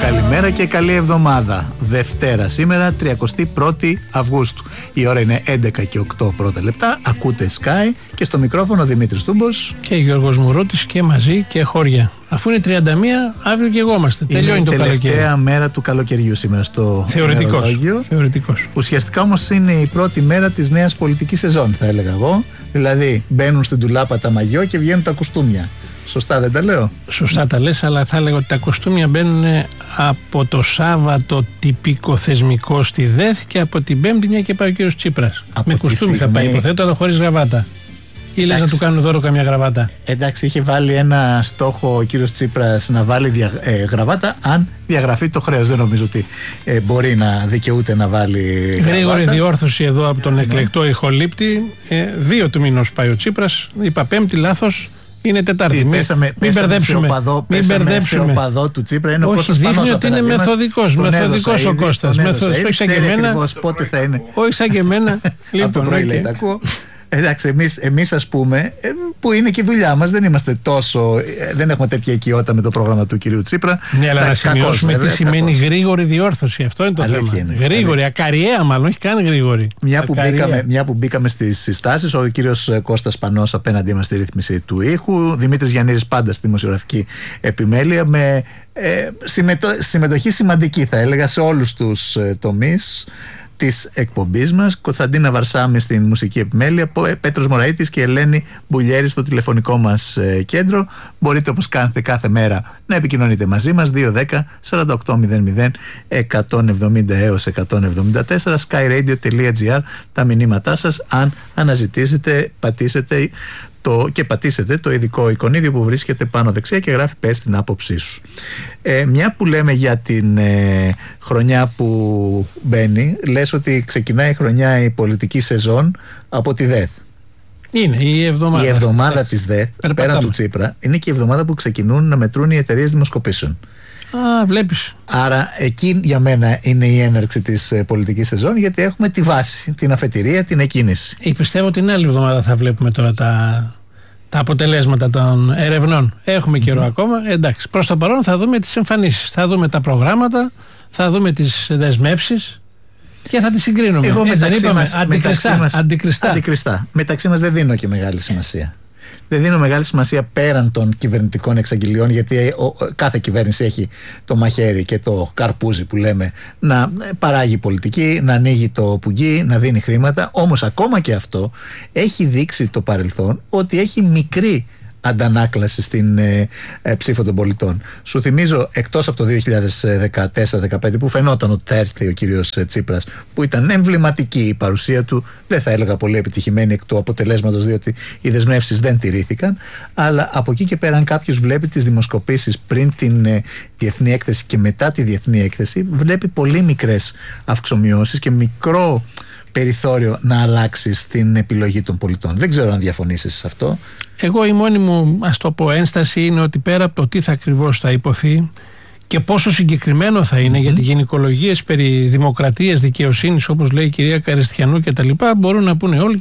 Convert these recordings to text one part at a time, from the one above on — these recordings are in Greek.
Καλημέρα και καλή εβδομάδα. Δευτέρα σήμερα, 31η Αυγούστου. Η ώρα είναι 11 και 8 πρώτα λεπτά. Ακούτε Sky και στο μικρόφωνο Δημήτρης Τούμπος και Γιώργος Μουρώτης και μαζί και χώρια. Αφού είναι 31, αύριο και εγώ είμαστε. Τελειώνει το καλοκαίρι. Είναι η τελευταία μέρα του καλοκαιριού σήμερα στο Θεωρητικός. Ουσιαστικά όμως είναι η πρώτη μέρα της νέας πολιτικής σεζόν, θα έλεγα εγώ. Δηλαδή μπαίνουν στην τουλάπα τα μαγιό και βγαίνουν τα κουστούμια. Σωστά δεν τα λέω? Σωστά τα λες, αλλά θα έλεγα ότι τα κοστούμια μπαίνουν από το Σάββατο τυπικό θεσμικό στη ΔΕΘ και από την Πέμπτη μια και πάει ο κύριος Τσίπρας. Με κουστούμι θα πάει, υποθέτω, αλλά χωρίς γραβάτα. Ή λες να του κάνουν δώρο καμιά γραβάτα? Εντάξει, είχε βάλει ένα στόχο ο κύριος Τσίπρας να βάλει γραβάτα αν διαγραφεί το χρέος. Δεν νομίζω ότι μπορεί να δικαιούται να βάλει γραβάτα. Γρήγορη διόρθωση εδώ από τον εκλεκτό ηχολήπτη. 2 του μηνός πάει ο Τσίπρας. Είπα Πέμπτη, λάθος. Είναι Τετάρτη. Μην μπερδέψουμε. Σε οπαδό του Τσίπρα είναι ο Κώστας Πανός. Πανός. Δείχνει ότι είναι μεθοδικός ο Κώστας. Όχι σαν και εμένα. Όχι σαν και εμένα. Λοιπόν, εντάξει, εμείς ας πούμε, που είναι και η δουλειά μας, δεν είμαστε τόσο, δεν έχουμε τέτοια οικειότητα με το πρόγραμμα του κυρίου Τσίπρα. Ναι, αλλά να σημειώσουμε τι σημαίνει γρήγορη διόρθωση. Αυτό είναι το θέμα. Γρήγορη, ακαριέα μάλλον, όχι καν γρήγορη. Μια που μπήκαμε στις συστάσεις, ο κύριος Κώστας Πανός απέναντί μας στη ρύθμιση του ήχου, Δημήτρης Γιαννήρης πάντα στη δημοσιογραφική επιμέλεια, με συμμετοχή σημαντική θα έλεγα σε όλους τους τομείς της εκπομπής μας. Κωνσταντίνα Βαρσάμι στην μουσική επιμέλεια, Πέτρος Μωραΐτης και Ελένη Μπουλιέρη στο τηλεφωνικό μας κέντρο. Μπορείτε, όπως κάνετε κάθε μέρα, να επικοινωνείτε μαζί μας 210 4800 170 έως 174 skyradio.gr τα μηνύματά σας. Αν αναζητήσετε, πατήσετε το ειδικό εικονίδιο που βρίσκεται πάνω δεξιά και γράφει «Πες την άποψή σου». Μια που λέμε για την χρονιά που μπαίνει, λες ότι ξεκινάει η χρονιά η πολιτική σεζόν από τη ΔΕΘ. Είναι η εβδομάδα. Η εβδομάδα της ΔΕΘ, πέραν του Τσίπρα, είναι και η εβδομάδα που ξεκινούν να μετρούν οι εταιρείες δημοσκοπήσεων. Βλέπεις. Άρα εκεί για μένα είναι η έναρξη της πολιτικής σεζόν, γιατί έχουμε τη βάση, την αφετηρία, την εκκίνηση. Πιστεύω την άλλη εβδομάδα θα βλέπουμε τώρα τα αποτελέσματα των ερευνών. Έχουμε καιρό ακόμα. Εντάξει, προς το παρόν θα δούμε τις εμφανίσεις, θα δούμε τα προγράμματα, θα δούμε τις δεσμεύσεις και θα τις συγκρίνουμε. Εγώ αντικριστά. Μεταξύ μας δεν δίνω και μεγάλη σημασία. Δεν δίνω μεγάλη σημασία πέραν των κυβερνητικών εξαγγελιών, γιατί κάθε κυβέρνηση έχει το μαχαίρι και το καρπούζι που λέμε να παράγει πολιτική, να ανοίγει το πουγγί, να δίνει χρήματα. Όμως ακόμα και αυτό έχει δείξει το παρελθόν ότι έχει μικρή αντανάκλαση στην ψήφο των πολιτών. Σου θυμίζω, εκτός από το 2014-2015 που φαινόταν ότι θα έρθει ο κύριος Τσίπρας, που ήταν εμβληματική η παρουσία του, δεν θα έλεγα πολύ επιτυχημένη εκ του αποτελέσματος, διότι οι δεσμεύσεις δεν τηρήθηκαν, αλλά από εκεί και πέρα αν κάποιος βλέπει τις δημοσκοπήσεις πριν την διεθνή έκθεση και μετά τη διεθνή έκθεση, βλέπει πολύ μικρές αυξομοιώσεις και μικρό περιθώριο να αλλάξει στην επιλογή των πολιτών. Δεν ξέρω αν διαφωνήσεις σε αυτό. Εγώ η μόνη μου, ας το πω, ένσταση είναι ότι πέρα από το τι θα ακριβώς θα υποθεί και πόσο συγκεκριμένο θα είναι, γιατί γενικολογίες περί δημοκρατίας, δικαιοσύνης, όπως λέει η κυρία Καριστιανού και τα λοιπά, μπορούν να πούνε όλοι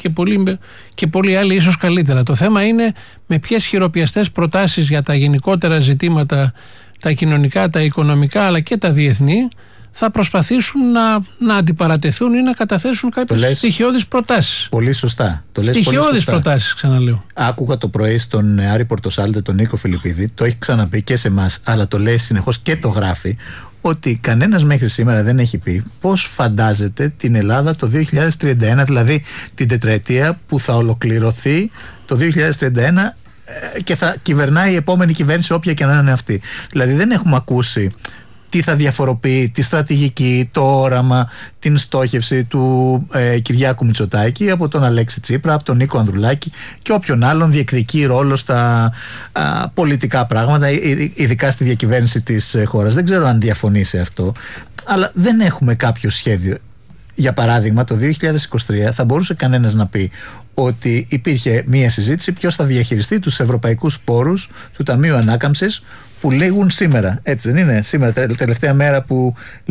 και πολλοί άλλοι ίσως καλύτερα. Το θέμα είναι με ποιες χειροπιαστές προτάσεις για τα γενικότερα ζητήματα, τα κοινωνικά, τα οικονομικά αλλά και τα διεθνή, θα προσπαθήσουν να αντιπαρατεθούν ή να καταθέσουν κάποιες στοιχειώδεις προτάσεις. Πολύ σωστά. Στοιχειώδεις προτάσεις, ξαναλέω. Άκουγα το πρωί στον Άρη Πορτοσάλτε, τον Νίκο Φιλιππίδη, το έχει ξαναπεί και σε εμάς, αλλά το λέει συνεχώς και το γράφει, ότι κανένας μέχρι σήμερα δεν έχει πει πώς φαντάζεται την Ελλάδα το 2031, δηλαδή την τετραετία που θα ολοκληρωθεί το 2031 και θα κυβερνάει η επόμενη κυβέρνηση, όποια και να είναι αυτή. Δηλαδή δεν έχουμε ακούσει τι θα διαφοροποιεί τη στρατηγική, το όραμα, την στόχευση του Κυριάκου Μητσοτάκη από τον Αλέξη Τσίπρα, από τον Νίκο Ανδρουλάκη και όποιον άλλον διεκδικεί ρόλο στα πολιτικά πράγματα, ειδικά στη διακυβέρνηση της χώρας. Δεν ξέρω αν διαφωνεί σε αυτό, αλλά δεν έχουμε κάποιο σχέδιο. Για παράδειγμα, το 2023 θα μπορούσε κανένας να πει ότι υπήρχε μία συζήτηση ποιος θα διαχειριστεί τους ευρωπαϊκούς πόρους του Ταμείου Ανάκαμψης που λήγουν σήμερα. Έτσι δεν είναι? Σήμερα, τελευταία μέρα που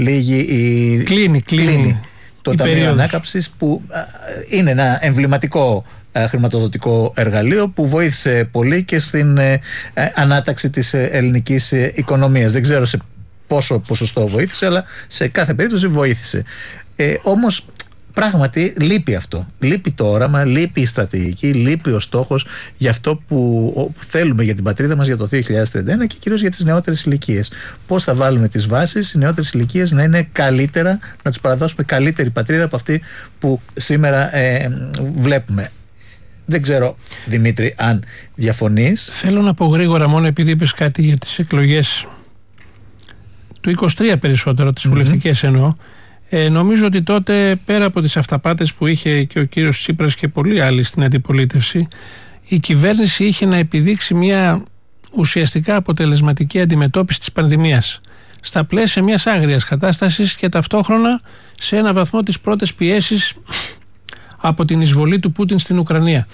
λήγει κλείνει το Ταμείο Ανάκαμψης, που είναι ένα εμβληματικό χρηματοδοτικό εργαλείο που βοήθησε πολύ και στην ανάταξη της ελληνικής οικονομίας. Δεν ξέρω σε πόσο ποσοστό βοήθησε, αλλά σε κάθε περίπτωση βοήθησε. Όμως πράγματι λείπει αυτό. Λείπει το όραμα, λείπει η στρατηγική, λείπει ο στόχος για αυτό που θέλουμε για την πατρίδα μας για το 2031 και κυρίως για τις νεότερες ηλικίες. Πώς θα βάλουμε τις βάσεις οι νεότερες ηλικίες να είναι καλύτερα, να τους παραδώσουμε καλύτερη πατρίδα από αυτή που σήμερα βλέπουμε. Δεν ξέρω, Δημήτρη, αν διαφωνείς. Θέλω να πω γρήγορα, μόνο επειδή είπες κάτι για τις εκλογές του 23 περισσότερο, τις βουλευτικές εννοώ. Νομίζω ότι τότε, πέρα από τις αυταπάτες που είχε και ο κύριος Τσίπρας και πολλοί άλλοι στην αντιπολίτευση, η κυβέρνηση είχε να επιδείξει μια ουσιαστικά αποτελεσματική αντιμετώπιση της πανδημίας στα πλαίσια μιας άγριας κατάστασης και ταυτόχρονα σε ένα βαθμό τις πρώτες πιέσεις από την εισβολή του Πούτιν στην Ουκρανία.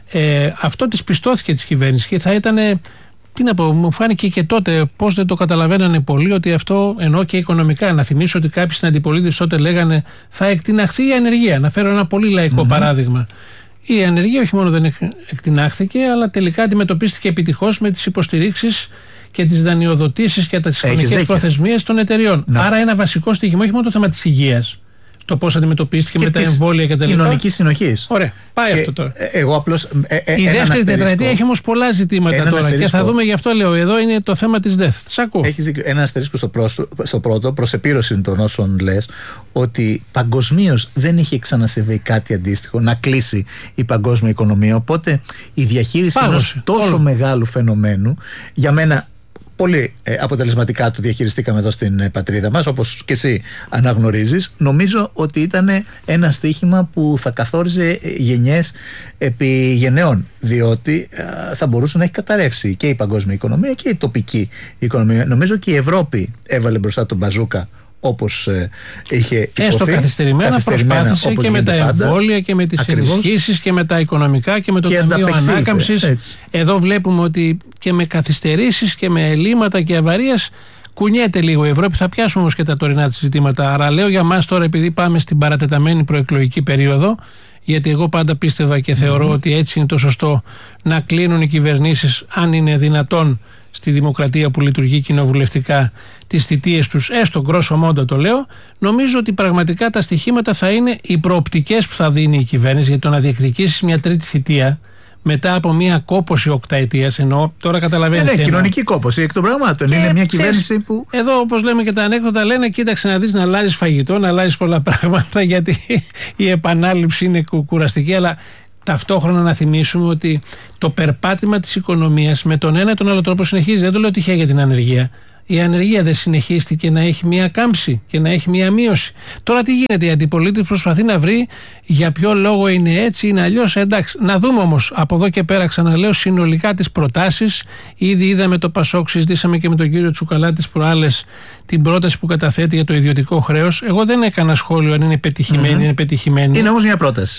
Αυτό της πιστώθηκε της κυβέρνησης και θα ήταν, τι να πω, μου φάνηκε και τότε πώς δεν το καταλαβαίνανε πολλοί ότι αυτό, ενώ και οικονομικά. Να θυμίσω ότι κάποιοι στην αντιπολίτευση τότε λέγανε θα εκτιναχθεί η ανεργία. Να φέρω ένα πολύ λαϊκό παράδειγμα. Η ανεργία όχι μόνο δεν εκτινάχθηκε, αλλά τελικά αντιμετωπίστηκε επιτυχώς με τις υποστηρίξεις και τις δανειοδοτήσεις και τις χρονικές προθεσμίες των εταιριών. Άρα ένα βασικό στοιχείο, όχι μόνο το θέμα της υγείας, το πώς αντιμετωπίστηκε και με τα εμβόλια και τα λοιπά. Κοινωνική συνοχή. Ωραία. Πάει αυτό τώρα. Εγώ απλώς. Η δεύτερη τετραετία έχει όμως πολλά ζητήματα τώρα και θα δούμε, γι' αυτό λέω εδώ είναι το θέμα της ΔΕΘ. Σ' ακούω. Έχεις δίκιο. Ένα αστερίσκο στο πρώτο, προς επίρρωση των όσων λες, ότι παγκοσμίως δεν είχε ξανασυμβεί κάτι αντίστοιχο, να κλείσει η παγκόσμια οικονομία. Οπότε η διαχείριση ενός τόσο μεγάλου φαινομένου, για μένα. Πολύ αποτελεσματικά το διαχειριστήκαμε εδώ στην πατρίδα μας, όπως και εσύ αναγνωρίζεις. Νομίζω ότι ήταν ένα στοίχημα που θα καθόριζε γενιές επί γενεών, διότι θα μπορούσε να έχει καταρρεύσει και η παγκόσμια οικονομία και η τοπική οικονομία. Νομίζω και η Ευρώπη έβαλε μπροστά τον μπαζούκα, όπως είχε υποθεί. Έστω καθυστερημένα προσπάθησε και με τα εμβόλια και με τις ενισχύσεις και με τα οικονομικά και με το Ταμείο Ανάκαμψης. Εδώ βλέπουμε ότι και με καθυστερήσεις και με ελλείμματα και αβαρίες κουνιέται λίγο η Ευρώπη. Θα πιάσουμε όμως και τα τωρινά της ζητήματα. Άρα λέω για μας τώρα, επειδή πάμε στην παρατεταμένη προεκλογική περίοδο, γιατί εγώ πάντα πίστευα και θεωρώ ότι έτσι είναι το σωστό να κλείνουν οι κυβερνήσεις, αν είναι δυνατόν, στη δημοκρατία που λειτουργεί κοινοβουλευτικά, τις θητείες τους, έστω γκρόσο μόντα το λέω. Νομίζω ότι πραγματικά τα στοιχήματα θα είναι οι προοπτικές που θα δίνει η κυβέρνηση, γιατί το να διεκδικήσεις μια τρίτη θητεία μετά από μια κόπωση οκταετίας, ενώ τώρα καταλαβαίνεις. Κοινωνική κόπωση εκ των πραγμάτων. Είναι μια κυβέρνηση που. Εδώ, όπως λέμε και τα ανέκδοτα, λένε: κοίταξε να δεις να αλλάζεις φαγητό, να αλλάζεις πολλά πράγματα, γιατί η επανάληψη είναι κουραστική. Αλλά ταυτόχρονα να θυμίσουμε ότι το περπάτημα της οικονομίας με τον ένα ή τον άλλο τρόπο συνεχίζει. Δεν το λέω τυχαία για την ανεργία. Η ανεργία δεν συνεχίστηκε να έχει μία κάμψη και να έχει μία μείωση. Τώρα τι γίνεται, η αντιπολίτευση προσπαθεί να βρει για ποιο λόγο είναι έτσι, είναι αλλιώς. Εντάξει, να δούμε όμως από εδώ και πέρα, ξαναλέω, συνολικά τις προτάσεις. Ήδη είδαμε το ΠΑΣΟΚ, συζητήσαμε και με τον κύριο Τσουκαλά τις προάλλες την πρόταση που καταθέτει για το ιδιωτικό χρέος. Εγώ δεν έκανα σχόλιο αν είναι πετυχημένη ή είναι πετυχημένη. Είναι όμως μια πρόταση.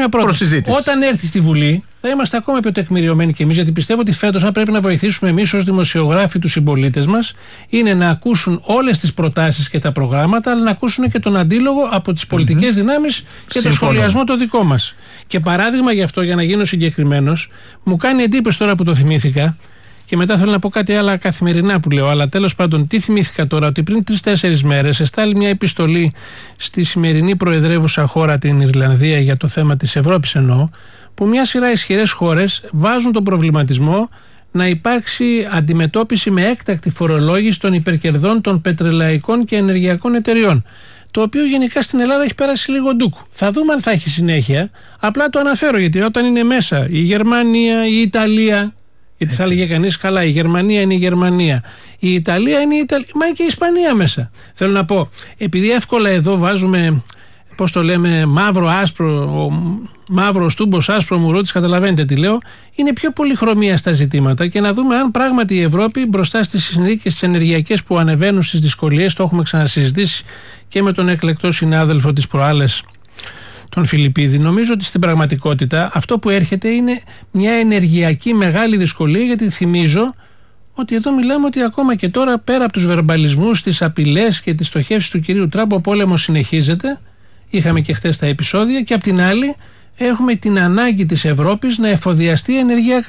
Όταν έρθει στη Βουλή, θα είμαστε ακόμα πιο τεκμηριωμένοι κι εμείς, γιατί πιστεύω ότι φέτος, αν πρέπει να βοηθήσουμε εμείς ως δημοσιογράφοι τους συμπολίτες μας, είναι να ακούσουν όλες τις προτάσεις και τα προγράμματα, αλλά να ακούσουν και τον αντίλογο από τις πολιτικές δυνάμεις και το σχολιασμό το δικό μας. Και παράδειγμα γι' αυτό, για να γίνω συγκεκριμένος, μου κάνει εντύπωση τώρα που το θυμήθηκα. Και μετά θέλω να πω κάτι άλλα καθημερινά που λέω. Αλλά τέλος πάντων, τι θυμήθηκα τώρα, ότι πριν 3-4 μέρες εστάλει μια επιστολή στη σημερινή προεδρεύουσα χώρα, την Ιρλανδία, για το θέμα της Ευρώπης εννοώ, που μια σειρά ισχυρές χώρες βάζουν τον προβληματισμό να υπάρξει αντιμετώπιση με έκτακτη φορολόγηση των υπερκερδών των πετρελαϊκών και ενεργειακών εταιριών. Το οποίο γενικά στην Ελλάδα έχει πέρασει λίγο ντούκου. Θα δούμε αν θα έχει συνέχεια. Απλά το αναφέρω, γιατί όταν είναι μέσα η Γερμανία, η Ιταλία. Γιατί θα έλεγε κανείς, καλά, η Γερμανία είναι η Γερμανία, η Ιταλία είναι η Ιταλία, μα και η Ισπανία μέσα. Θέλω να πω, επειδή εύκολα εδώ βάζουμε, πώς το λέμε, μαύρο, άσπρο, μαύρο στούμπος, άσπρο μουρούτης, καταλαβαίνετε τι λέω, είναι πιο πολυχρωμία στα ζητήματα και να δούμε αν πράγματι η Ευρώπη μπροστά στις συνθήκες τις ενεργειακές που ανεβαίνουν, στις δυσκολίες, το έχουμε ξανασυζητήσει και με τον εκλεκτό συνάδελφο της προάλλες, τον Φιλιππίδη. Νομίζω ότι στην πραγματικότητα αυτό που έρχεται είναι μια ενεργειακή μεγάλη δυσκολία, γιατί θυμίζω ότι εδώ μιλάμε ότι ακόμα και τώρα, πέρα από τους βερμπαλισμούς, τις απειλές και τις στοχεύσεις του κυρίου Τραμπ, ο πόλεμος συνεχίζεται. Είχαμε και χθες τα επεισόδια, και απ' την άλλη έχουμε την ανάγκη της Ευρώπης να εφοδιαστεί ενεργειακά.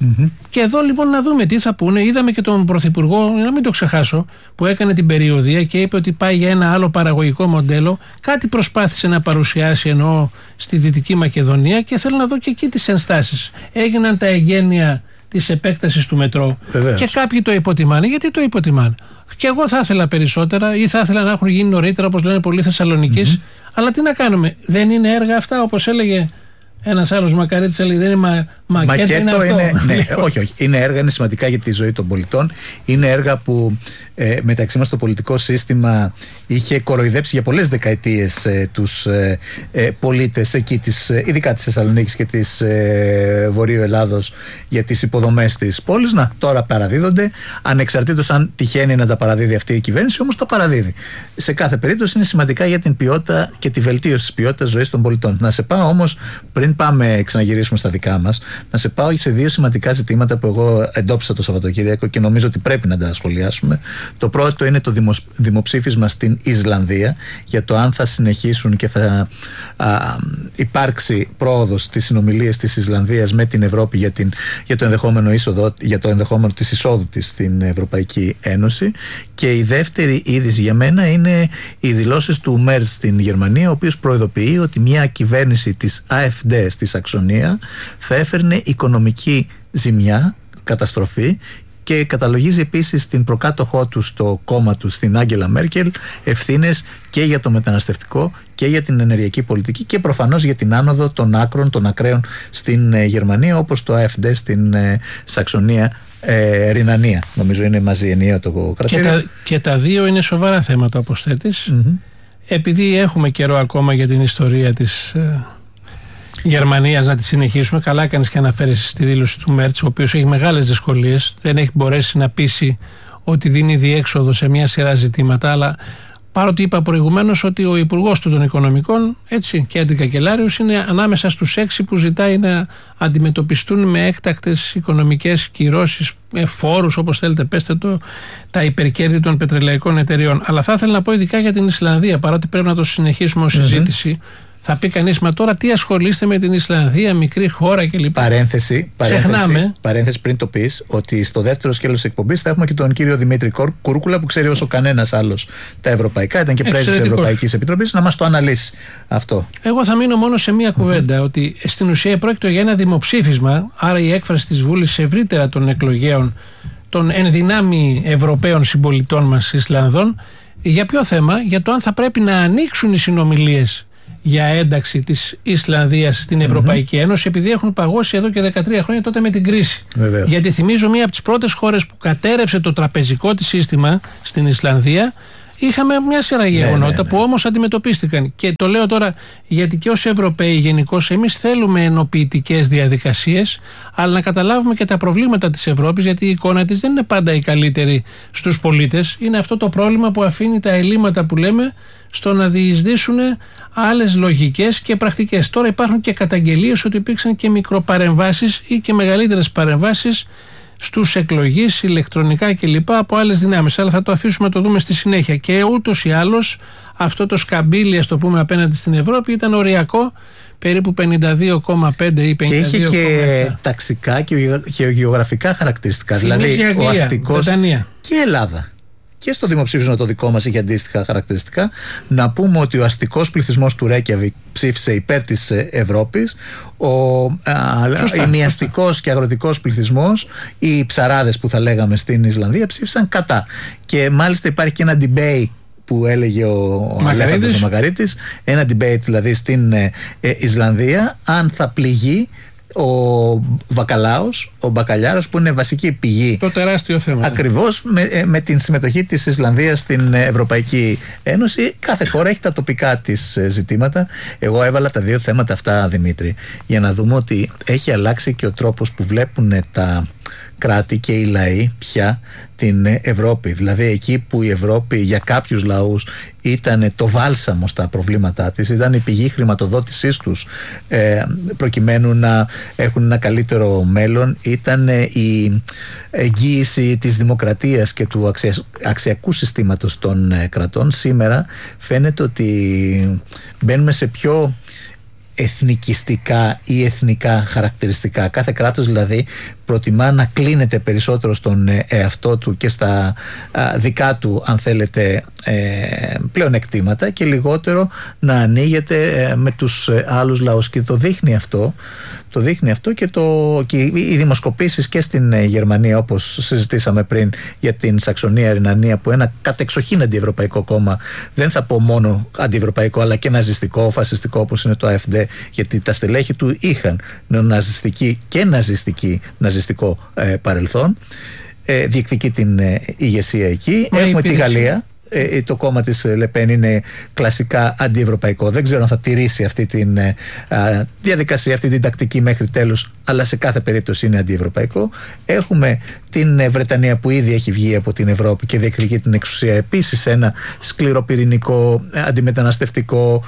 Και εδώ λοιπόν να δούμε τι θα πούνε. Είδαμε και τον Πρωθυπουργό, να μην το ξεχάσω, που έκανε την περιοδεία και είπε ότι πάει για ένα άλλο παραγωγικό μοντέλο. Κάτι προσπάθησε να παρουσιάσει εννοώ στη Δυτική Μακεδονία και θέλω να δω και εκεί τις ενστάσεις. Έγιναν τα εγγένεια της επέκτασης του μετρό. Βεβαίως. Και κάποιοι το υποτιμάνε. Γιατί το υποτιμάνε? Και εγώ θα ήθελα περισσότερα ή θα ήθελα να έχουν γίνει νωρίτερα, όπως λένε πολλοί Θεσσαλονικής. Αλλά τι να κάνουμε, δεν είναι έργα αυτά, όπως έλεγε ένας άλλος Μακαρίτης, έλεγε δεν είναι μακέτο, είναι αυτό. Ναι, όχι, είναι έργα, είναι σημαντικά για τη ζωή των πολιτών. Είναι έργα που μεταξύ μας το πολιτικό σύστημα είχε κοροϊδέψει για πολλές δεκαετίες τους πολίτες εκεί, ειδικά της Θεσσαλονίκης και της Βορείου Ελλάδος, για τις υποδομές της πόλης. Να, τώρα παραδίδονται, ανεξαρτήτως αν τυχαίνει να τα παραδίδει αυτή η κυβέρνηση, όμως τα παραδίδει. Σε κάθε περίπτωση είναι σημαντικά για την ποιότητα και τη βελτίωση της ποιότητας ζωής των πολιτών. Να σε πάω όμως, πριν πάμε ξαναγυρίσουμε στα δικά μας, να σε πάω σε δύο σημαντικά ζητήματα που εγώ εντόπισα το Σαββατοκύριακο και νομίζω ότι πρέπει να τα σχολιάσουμε. Το πρώτο είναι το δημοψήφισμα στην Ισλανδία για το αν θα συνεχίσουν και θα υπάρξει πρόοδος στις συνομιλίες της Ισλανδίας με την Ευρώπη για το ενδεχόμενο της εισόδου της στην Ευρωπαϊκή Ένωση. Και η δεύτερη είδηση για μένα είναι οι δηλώσεις του Μέρτ στην Γερμανία, ο οποίος προειδοποιεί ότι μια κυβέρνηση της AfD στη Σαξονία θα έφερνε οικονομική ζημιά, καταστροφή, και καταλογίζει επίσης την προκάτοχό του στο κόμμα του, στην Άγγελα Μέρκελ, ευθύνες και για το μεταναστευτικό και για την ενεργειακή πολιτική και προφανώς για την άνοδο των άκρων, των ακραίων στην Γερμανία, όπως το AfD στην Σαξονία, Ρινανία. Νομίζω είναι μαζί ενιαίο το κρατήριο. Και τα δύο είναι σοβαρά θέματα, όπως θέτεις. Επειδή έχουμε καιρό ακόμα για την ιστορία της Γερμανίας να τη συνεχίσουμε, καλά κάνεις και αναφέρεις στη δήλωση του Μέρτς, ο οποίος έχει μεγάλες δυσκολίες, δεν έχει μπορέσει να πείσει ότι δίνει διέξοδο σε μια σειρά ζητήματα, αλλά παρότι είπα προηγουμένως ότι ο Υπουργός των Οικονομικών, έτσι, και αντικαγκελάριος, είναι ανάμεσα στους 6 που ζητάει να αντιμετωπιστούν με έκτακτες οικονομικές κυρώσεις, φόρους, όπως θέλετε πέστε το, τα υπερκέρδη των πετρελαϊκών εταιριών. Αλλά θα ήθελα να πω ειδικά για την Ισλανδία, παρότι πρέπει να το συνεχίσουμε ως συζήτηση. Θα πει κανείς, μα τώρα τι ασχολείστε με την Ισλανδία, μικρή χώρα κλπ. Παρένθεση πριν το πεις, ότι στο δεύτερο σκέλος της εκπομπής θα έχουμε και τον κύριο Δημήτρη Κούρκουλα, που ξέρει όσο κανένας άλλος τα ευρωπαϊκά, ήταν και πρέσβης της Ευρωπαϊκής Επιτροπής, να μας το αναλύσει αυτό. Εγώ θα μείνω μόνο σε μία κουβέντα, ότι στην ουσία πρόκειται για ένα δημοψήφισμα, άρα η έκφραση της Βούλης ευρύτερα των εκλογέων, των ενδυνάμει Ευρωπαίων συμπολιτών μας Ισλανδών, για ποιο θέμα? Για το αν θα πρέπει να ανοίξουν οι συνομιλίες για ένταξη της Ισλανδίας στην Ευρωπαϊκή Ένωση, επειδή έχουν παγώσει εδώ και 13 χρόνια τότε με την κρίση. Βεβαίως. Γιατί θυμίζω μία από τις πρώτες χώρες που κατέρευσε το τραπεζικό της σύστημα στην Ισλανδία. Είχαμε μια σειρά γεγονότα που όμως αντιμετωπίστηκαν. Και το λέω τώρα γιατί και ως Ευρωπαίοι γενικώς εμείς θέλουμε ενοποιητικές διαδικασίες, αλλά να καταλάβουμε και τα προβλήματα της Ευρώπης, γιατί η εικόνα της δεν είναι πάντα η καλύτερη στους πολίτες. Είναι αυτό το πρόβλημα που αφήνει τα ελλείμματα που λέμε στο να διεισδύσουν άλλες λογικές και πρακτικές. Τώρα υπάρχουν και καταγγελίες ότι υπήρξαν και μικροπαρεμβάσεις ή και μεγαλύτερες παρεμβάσεις στους εκλογείς, ηλεκτρονικά κλπ. Από άλλες δυνάμεις. Αλλά θα το αφήσουμε να το δούμε στη συνέχεια. Και ούτως ή άλλως αυτό το σκαμπίλι, ας το πούμε, απέναντι στην Ευρώπη ήταν οριακό, περίπου 52,5 ή 52,7. Και έχει και ταξικά και γεωγραφικά χαρακτηριστικά. Θυμίζει δηλαδή Αγγλία, ο αστικός Βρετανία και Ελλάδα. Και στο δημοψήφισμα το δικό μας είχε αντίστοιχα χαρακτηριστικά. Να πούμε ότι ο αστικός πληθυσμός του Ρέικιαβικ ψήφισε υπέρ της Ευρώπης. Ο ημιαστικός και αγροτικός πληθυσμός, οι ψαράδες που θα λέγαμε στην Ισλανδία, ψήφισαν κατά. Και μάλιστα υπάρχει και ένα debate που έλεγε ο Αλέφαντος ο Μακαρίτης, ένα debate δηλαδή στην Ισλανδία, αν θα πληγεί ο βακαλάος, ο μπακαλιάρος, που είναι βασική πηγή. Το τεράστιο θέμα. Ακριβώς με την συμμετοχή της Ισλανδίας στην Ευρωπαϊκή Ένωση. Κάθε χώρα έχει τα τοπικά της ζητήματα. Εγώ έβαλα τα δύο θέματα αυτά, Δημήτρη, για να δούμε ότι έχει αλλάξει και ο τρόπος που βλέπουν τα κράτη και οι λαοί πια την Ευρώπη. Δηλαδή εκεί που η Ευρώπη για κάποιους λαούς ήταν το βάλσαμο στα προβλήματά της, ήταν η πηγή χρηματοδότησής τους προκειμένου να έχουν ένα καλύτερο μέλλον, ήταν η εγγύηση της δημοκρατίας και του αξιακού συστήματος των κρατών. Σήμερα φαίνεται ότι μπαίνουμε σε πιο εθνικιστικά ή εθνικά χαρακτηριστικά. Κάθε κράτος δηλαδή προτιμά να κλείνεται περισσότερο στον εαυτό του και στα δικά του, αν θέλετε, πλεονεκτήματα και λιγότερο να ανοίγεται με τους άλλους λαούς, και το δείχνει αυτό. Το δείχνει αυτό και οι δημοσκοπήσεις και στην Γερμανία, όπως συζητήσαμε πριν για την Σαξονία-Ρινανία, που ένα κατεξοχήν αντιευρωπαϊκό κόμμα, δεν θα πω μόνο αντιευρωπαϊκό αλλά και ναζιστικό, φασιστικό όπως είναι το AfD, γιατί τα στελέχη του είχαν ναζιστική και ναζιστικό παρελθόν, διεκδικεί την ηγεσία εκεί. Έχουμε τη Γαλλία. Το κόμμα της Λεπέν είναι κλασικά αντιευρωπαϊκό. Δεν ξέρω αν θα τηρήσει αυτή τη διαδικασία, αυτή την τακτική μέχρι τέλους, αλλά σε κάθε περίπτωση είναι αντιευρωπαϊκό. Έχουμε την Βρετανία που ήδη έχει βγει από την Ευρώπη και διεκδικεί την εξουσία. Επίσης ένα σκληροπυρηνικό, αντιμεταναστευτικό,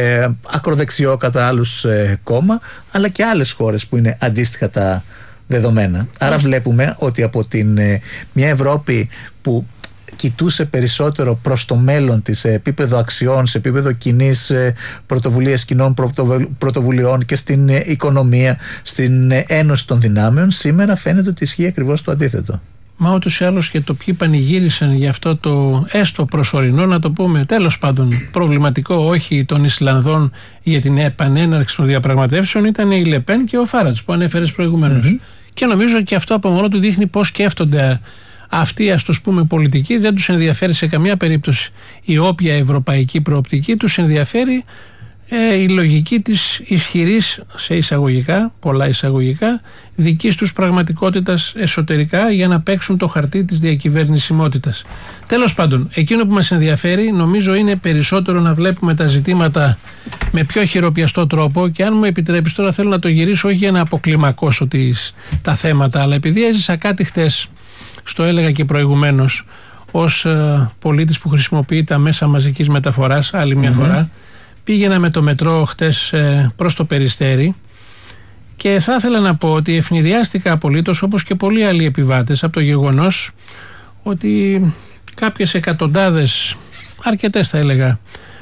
ακροδεξιό κατά άλλους κόμμα, αλλά και άλλες χώρες που είναι αντίστοιχα τα δεδομένα. Άρα βλέπουμε ότι από μια Ευρώπη που κοιτούσε περισσότερο προς το μέλλον της, σε επίπεδο αξιών, σε επίπεδο κοινής πρωτοβουλίας, κοινών πρωτοβουλειών και στην οικονομία, στην ένωση των δυνάμεων, σήμερα φαίνεται ότι ισχύει ακριβώς το αντίθετο. Μα ούτως ή άλλως και το ποιοι πανηγύρισαν για αυτό το έστω προσωρινό, να το πούμε, τέλος πάντων προβληματικό, όχι των Ισλανδών για την επανέναρξη των διαπραγματεύσεων, ήταν η Λεπέν και ο Φάρατς που ανέφερες προηγουμένως. Και νομίζω και αυτό από μόνο του δείχνει πώς σκέφτονται αυτοί, ας τους πούμε, πολιτικοί. Δεν τους ενδιαφέρει σε καμία περίπτωση η όποια ευρωπαϊκή προοπτική, τους ενδιαφέρει η λογική της ισχυρής, σε εισαγωγικά, πολλά εισαγωγικά, δικής τους πραγματικότητας εσωτερικά, για να παίξουν το χαρτί της διακυβερνησιμότητας. Τέλος πάντων, εκείνο που μας ενδιαφέρει νομίζω είναι περισσότερο να βλέπουμε τα ζητήματα με πιο χειροπιαστό τρόπο, και αν μου επιτρέπεις τώρα θέλω να το γυρίσω όχι για να αποκλιμακώσω τα θέματα, αλλά επειδή έζησα κάτι χτες, στο έλεγα και προηγουμένως, ως πολίτης που χρησιμοποιεί τα μέσα μαζικής μεταφοράς άλλη μια φορά, πήγαινα με το μετρό χτες προς το Περιστέρι και θα ήθελα να πω ότι ευνηδιάστηκα απολύτως, όπως και πολλοί άλλοι επιβάτες, από το γεγονός ότι κάποιες εκατοντάδες, αρκετές θα έλεγα,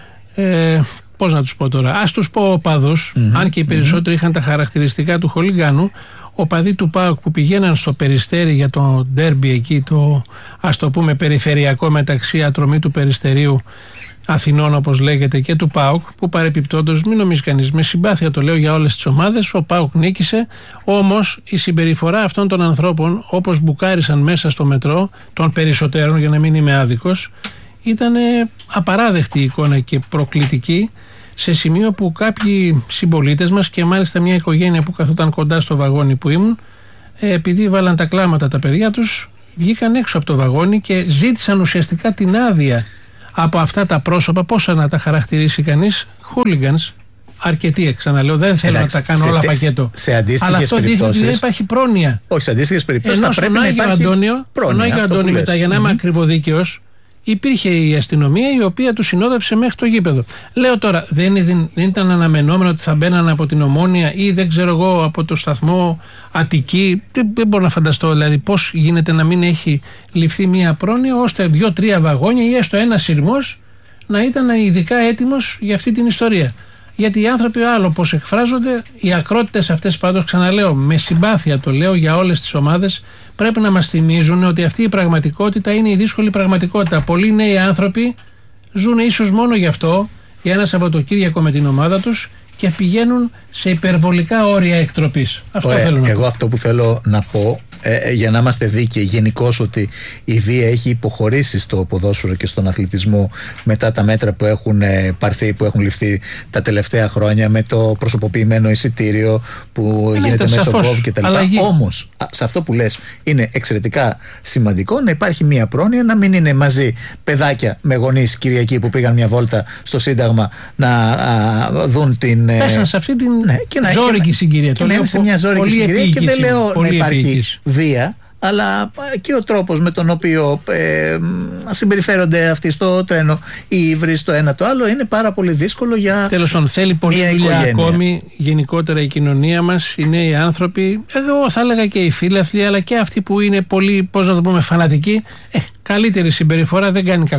πώς να τους πω τώρα, ας τους πω οπαδούς, αν και οι περισσότεροι είχαν τα χαρακτηριστικά του χολιγάνου, οπαδοί του ΠΑΟΚ που πηγαίναν στο Περιστέρι για το ντέρμπι εκεί, το ας το πούμε περιφερειακό μεταξύ Ατρωμίτου Περιστερίου Αθηνών όπως λέγεται και του ΠΑΟΚ, που παρεπιπτόντως μην νομίζει κανείς, με συμπάθεια το λέω για όλες τις ομάδες, ο ΠΑΟΚ νίκησε, όμως η συμπεριφορά αυτών των ανθρώπων, όπως μπουκάρισαν μέσα στο μετρό, των περισσότερων για να μην είμαι άδικος, ήταν απαράδεκτη η εικόνα και προκλητική, σε σημείο που κάποιοι συμπολίτες μας, και μάλιστα μια οικογένεια που καθόταν κοντά στο βαγόνι που ήμουν, επειδή βάλαν τα κλάματα τα παιδιά τους, βγήκαν έξω από το βαγόνι και ζήτησαν ουσιαστικά την άδεια από αυτά τα πρόσωπα, πώς να τα χαρακτηρίσει κανείς, hooligans, αρκετοί, ξαναλέω, δεν θέλω να τα κάνω όλα πακέτο. Αλλά αυτό δείχνει ότι δεν υπάρχει πρόνοια. Όχι, σε αντίστοιχες περιπτώσεις θα πρέπει να υπάρχει πρόνοια. Στον Άγιο Αντώνιο, μετά, για να είμαι ακριβοδίκαιος, υπήρχε η αστυνομία η οποία του συνόδευσε μέχρι το γήπεδο. Λέω τώρα, δεν ήταν αναμενόμενο ότι θα μπαίναν από την Ομόνια ή δεν ξέρω εγώ από το σταθμό Αττική? Δεν μπορώ να φανταστώ δηλαδή πώς γίνεται να μην έχει ληφθεί μια πρόνοια ώστε 2-3 βαγόνια ή έστω ένα σειρμός να ήταν ειδικά έτοιμος για αυτή την ιστορία. Γιατί οι άνθρωποι άλλο πώς εκφράζονται, οι ακρότητες αυτές, πάντως ξαναλέω, με συμπάθεια το λέω για όλες τις ομάδες, πρέπει να μας θυμίζουν ότι αυτή η πραγματικότητα είναι η δύσκολη πραγματικότητα. Πολλοί νέοι άνθρωποι ζουν ίσως μόνο γι' αυτό, για ένα Σαββατοκύριακο με την ομάδα τους, και πηγαίνουν σε υπερβολικά όρια εκτροπής. Αυτό θέλω να πω. Εγώ αυτό που θέλω να πω, για να είμαστε δίκαιοι γενικώς, ότι η βία έχει υποχωρήσει στο ποδόσφαιρο και στον αθλητισμό μετά τα μέτρα που έχουν πάρθει, που έχουν ληφθεί τα τελευταία χρόνια, με το προσωποποιημένο εισιτήριο που γίνεται μέσω κόβ κτλ. Όμως, σε αυτό που λες είναι εξαιρετικά σημαντικό να υπάρχει μια πρόνοια, να μην είναι μαζί παιδάκια με γονείς Κυριακή που πήγαν μια βόλτα στο Σύνταγμα να δουν την. Πέσαν σε αυτή την ζώρικη συγκυρία. Και να είναι σε μια ζώρικη συγκυρία, και δεν λέω να υπάρχει βία, αλλά και ο τρόπος με τον οποίο συμπεριφέρονται αυτοί στο τρένο, οι ύβρις, το ένα το άλλο, είναι πάρα πολύ δύσκολο για. Τέλος πάντων, θέλει πολλή δουλειά ακόμη γενικότερα η κοινωνία μας, οι νέοι άνθρωποι, εγώ θα έλεγα και οι φίλαθλοι, αλλά και αυτοί που είναι πολύ, πώς να το πούμε, φανατικοί. Καλύτερη συμπεριφορά δεν κάνει κακό.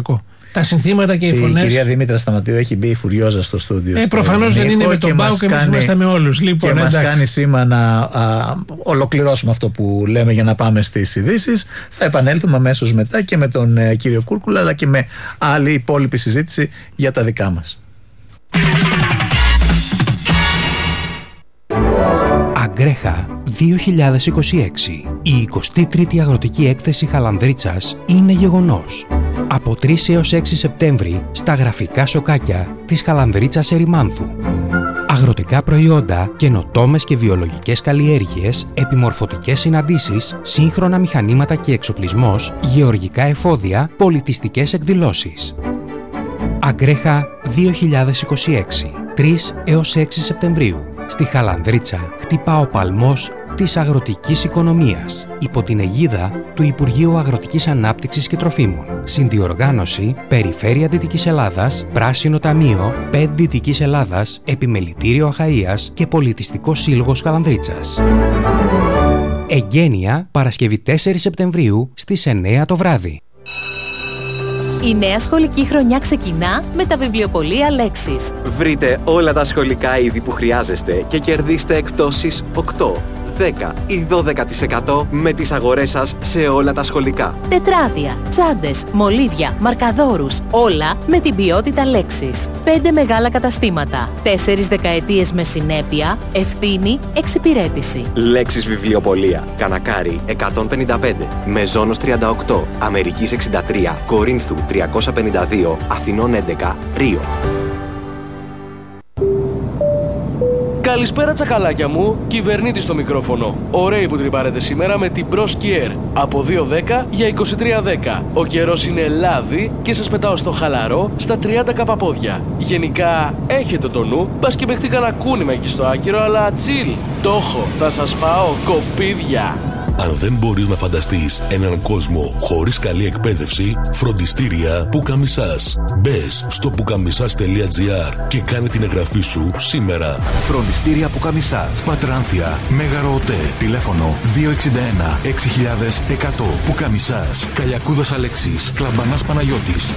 τα συνθήματα και οι φωνές. Η κυρία Δήμητρα Σταματίου έχει μπει φουριόζα στο στούντιο. Προφανώς δεν είναι με τον Πάο και εμείς είμαστε με όλους. Λοιπόν, και μας κάνει σήμα να ολοκληρώσουμε αυτό που λέμε για να πάμε στις ειδήσεις. Θα επανέλθουμε αμέσως μετά και με τον κύριο Κούρκουλα, αλλά και με άλλη υπόλοιπη συζήτηση για τα δικά μας. Αγκρέχα 2026. Η 23η Αγροτική Έκθεση Χαλανδρίτσας είναι γεγονός. Από 3 έως 6 Σεπτέμβρη στα γραφικά σοκάκια της Χαλανδρίτσας Ερημάνθου. Αγροτικά προϊόντα, καινοτόμες και βιολογικές καλλιέργειες, επιμορφωτικές συναντήσεις, σύγχρονα μηχανήματα και εξοπλισμός, γεωργικά εφόδια, πολιτιστικές εκδηλώσεις. Αγκρέχα 2026. 3 έως 6 Σεπτεμβρίου. Στη Χαλανδρίτσα χτυπά ο παλμός της αγροτικής οικονομίας υπό την αιγίδα του Υπουργείου Αγροτικής Ανάπτυξης και Τροφίμων. Συνδιοργάνωση Περιφέρεια Δυτικής Ελλάδας, Πράσινο Ταμείο, ΠΕΔ Δυτικής Ελλάδας, Επιμελητήριο Αχαΐας και Πολιτιστικό Σύλλογος Χαλανδρίτσας. Εγγένεια Παρασκευή 4 Σεπτεμβρίου στις 9 το βράδυ. Η νέα σχολική χρονιά ξεκινά με τα βιβλιοπωλεία Λέξης. Βρείτε όλα τα σχολικά είδη που χρειάζεστε και κερδίστε εκπτώσεις 8, 10 ή 12% με τις αγορές σας σε όλα τα σχολικά. Τετράδια, τσάντες, μολύβια, μαρκαδόρους, όλα με την ποιότητα Λέξης. 5 μεγάλα καταστήματα, 4 δεκαετίες με συνέπεια, ευθύνη, εξυπηρέτηση. Λέξης βιβλιοπωλεία. Κανακάρι 155, Μεζόνος 38, Αμερικής 63, Κορίνθου 352, Αθηνών 11, Ρίο. Καλησπέρα τσακαλάκια μου, κυβερνήτης στο μικρόφωνο. Ωραίοι που τρυπάρετε σήμερα με την Bros Kier. Από 2.10 για 23.10. Ο καιρός είναι λάδι και σας πετάω στο χαλαρό στα 30 καπαπόδια. Γενικά έχετε το νου, μπας και παιχτεί κανένα κούνημα εκεί στο άκυρο, αλλά chill. Το έχω, θα σας πάω κοπίδια. Αν δεν μπορείς να φανταστείς έναν κόσμο χωρίς καλή εκπαίδευση, φροντιστήρια Πουκαμισάς. Μπες στο pukamisas.gr και κάνε την εγγραφή σου σήμερα. Φροντιστήρια Πουκαμισάς. Πατράνθια, Μέγαρο ΟΤΕ. Τηλέφωνο 261 6100. Πουκαμισάς. Καλιακούδος Αλέξης. Κλαμπανάς Παναγιώτης.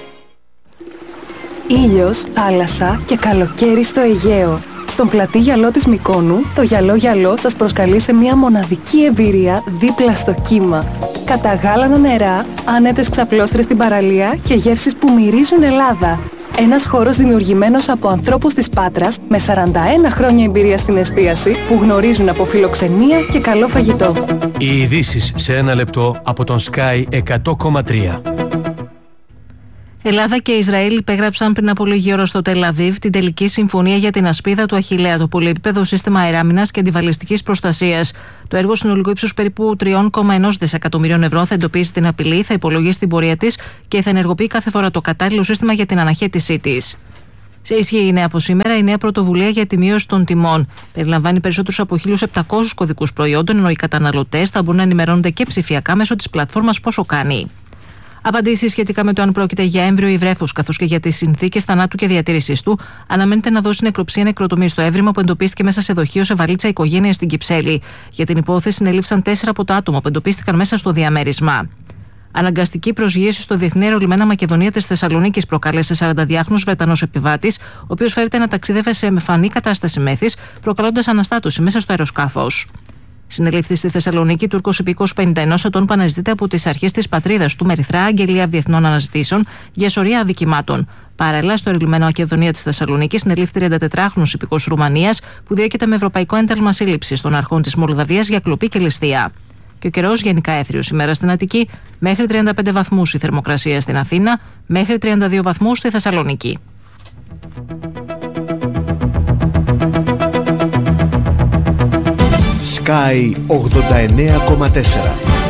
Ήλιος, θάλασσα και καλοκαίρι στο Αιγαίο. Στον πλατή γυαλό της Μυκόνου, το γυαλό σας προσκαλεί σε μια μοναδική εμπειρία δίπλα στο κύμα. Καταγάλανα νερά, άνετες ξαπλώστρες στην παραλία και γεύσεις που μυρίζουν Ελλάδα. Ένας χώρος δημιουργημένος από ανθρώπους της Πάτρας με 41 χρόνια εμπειρία στην εστίαση που γνωρίζουν από φιλοξενία και καλό φαγητό. Οι ειδήσεις σε ένα λεπτό από τον Sky 100,3. Ελλάδα και Ισραήλ υπέγραψαν πριν από λίγη ώρα στο Τελ Αβίβ την τελική συμφωνία για την ασπίδα του Αχιλλέα, το πολυεπίπεδο σύστημα αεράμινας και αντιβαλιστικής προστασίας. Το έργο συνολικού ύψους περίπου 3,1 δισεκατομμυρίων ευρώ θα εντοπίσει την απειλή, θα υπολογίσει την πορεία της και θα ενεργοποιεί κάθε φορά το κατάλληλο σύστημα για την αναχέτησή της. Σε ισχύ είναι από σήμερα η νέα πρωτοβουλία για τη μείωση των τιμών. Περιλαμβάνει περισσότερους από 1.700 κωδικούς προϊόντων, ενώ οι καταναλωτές θα μπορούν να ενημερώνονται και ψηφιακά μέσω της πλατφόρμας Πόσο Κάνει. Απαντήσεις σχετικά με το αν πρόκειται για έμβριο ή βρέφος, καθώς και για τις συνθήκες θανάτου και διατήρησής του, αναμένεται να δώσει νεκροψία νεκροτομή στο έβριμα που εντοπίστηκε μέσα σε δοχείο σε βαλίτσα οικογένεια στην Κυψέλη. Για την υπόθεση συνελήφθησαν 4 από τα άτομα που εντοπίστηκαν μέσα στο διαμέρισμα. Αναγκαστική προσγείωση στο Διεθνή Αερολιμένα Μακεδονία της Θεσσαλονίκης προκάλεσε 42χρονος Βρετανός επιβάτης, ο οποίος φέρεται να ταξίδευε σε εμφανή κατάσταση μέθης, προκαλώντας αναστάτωση μέσα στο αεροσκάφος. Συνελήφθη στη Θεσσαλονίκη Τούρκος υπήκος 51 ετών που αναζητείται από τις αρχές της πατρίδας του με ερυθρά αγγελία διεθνών αναζητήσεων για σωρία αδικημάτων. Παράλληλα, στο αερολιμένο Μακεδονία της Θεσσαλονίκης συνελήφθη 34χρονος υπήκος Ρουμανίας που διέκεται με ευρωπαϊκό ένταλμα σύλληψης των αρχών της Μολδαβίας για κλοπή και ληστεία. Και ο καιρός γενικά έθριος σήμερα στην Αττική, μέχρι 35 βαθμούς η θερμοκρασία στην Αθήνα, μέχρι 32 βαθμούς στη Θεσσαλονίκη. Sky 89,4.